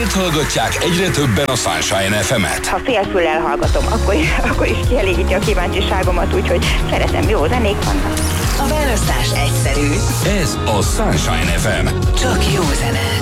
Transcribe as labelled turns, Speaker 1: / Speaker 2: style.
Speaker 1: Miért hallgatják egyre többen a Sunshine FM-et?
Speaker 2: Ha félfüllel hallgatom, akkor is kielégíti a kíváncsiságomat, úgyhogy szeretem, jó zenék vannak.
Speaker 3: A választás egyszerű.
Speaker 1: Ez a Sunshine FM.
Speaker 3: Csak jó zene.